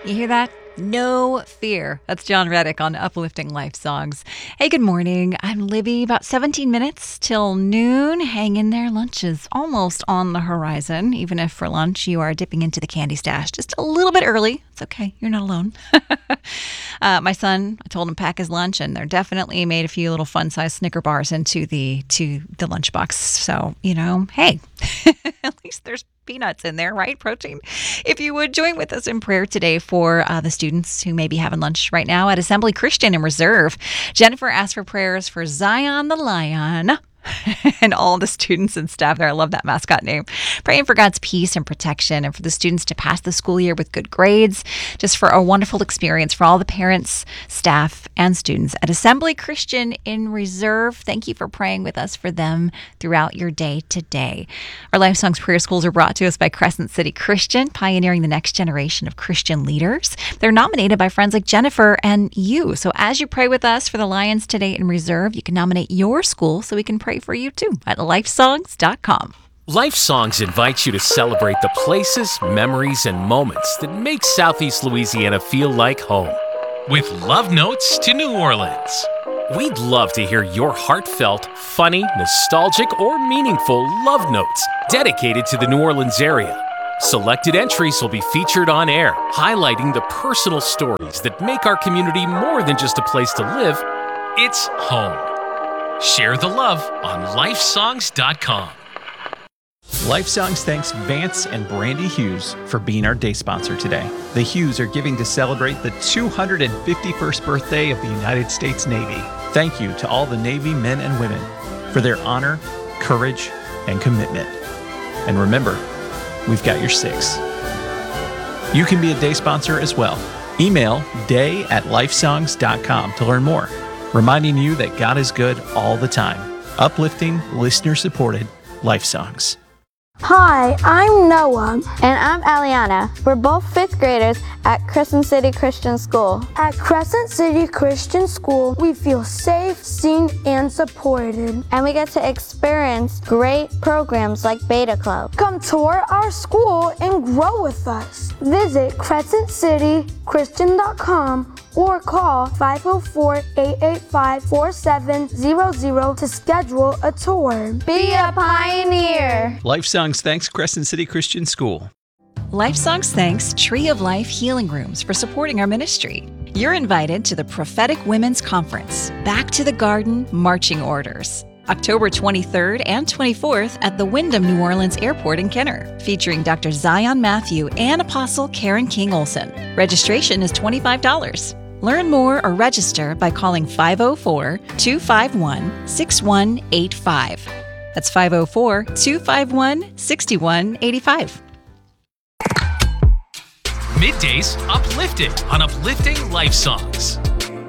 You hear that? No fear. That's John Reddick on Uplifting Life Songs. Hey, good morning. I'm Libby. About 17 minutes till noon. Hang in there. Lunch is almost on the horizon. Even if for lunch you are dipping into the candy stash just a little bit early. It's okay. You're not alone. My son, I told him pack his lunch, and they're definitely made a few little fun-sized Snicker bars into the lunchbox. So, hey, at least there's peanuts in there, right? Protein. If you would join with us in prayer today for the students who may be having lunch right now at Assembly Christian in Reserve. Jennifer asked for prayers for Zion the Lion and all the students and staff there. I love that mascot name. Praying for God's peace and protection, and for the students to pass the school year with good grades, just for a wonderful experience for all the parents, staff, and students at Assembly Christian in Reserve. Thank you for praying with us for them throughout your day today. Our Life Songs Prayer Schools are brought to us by Crescent City Christian, pioneering the next generation of Christian leaders. They're nominated by friends like Jennifer and you. So as you pray with us for the Lions today in Reserve, you can nominate your school so we can pray for you too at lifesongs.com. Life Songs invites you to celebrate the places, memories, and moments that make Southeast Louisiana feel like home. With love notes to New Orleans. We'd love to hear your heartfelt, funny, nostalgic, or meaningful love notes dedicated to the New Orleans area. Selected entries will be featured on air, highlighting the personal stories that make our community more than just a place to live. It's home. Share the love on lifesongs.com. Life Songs thanks Vance and Brandy Hughes for being our day sponsor today. The Hughes are giving to celebrate the 251st birthday of the United States Navy. Thank you to all the Navy men and women for their honor, courage, and commitment. And remember, we've got your six. You can be a day sponsor as well. Email day@lifesongs.com to learn more. Reminding you that God is good all the time. Uplifting, listener-supported Life Songs. Hi, I'm Noah. And I'm Aliana. We're both fifth graders at Crescent City Christian School. At Crescent City Christian School, we feel safe, seen, and supported. And we get to experience great programs like Beta Club. Come tour our school and grow with us. Visit crescentcitychristian.com or call 504-885-4700 to schedule a tour. Be a pioneer. Life Songs thanks Crescent City Christian School. Life Songs thanks Tree of Life Healing Rooms for supporting our ministry. You're invited to the Prophetic Women's Conference, Back to the Garden Marching Orders, October 23rd and 24th at the Wyndham New Orleans Airport in Kenner, featuring Dr. Zion Matthew and Apostle Karen King Olson. Registration is $25. Learn more or register by calling 504-251-6185. That's 504-251-6185. Middays uplifted on Uplifting Life Songs.